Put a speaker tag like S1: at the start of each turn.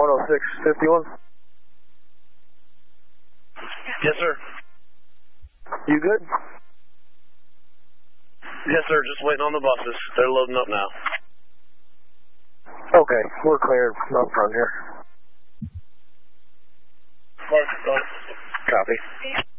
S1: 10651.
S2: Yes, sir.
S1: You good?
S2: Yes, sir. Just waiting on the buses. They're loading up now.
S1: Okay, we're cleared up front here.
S2: Mark,
S1: Copy.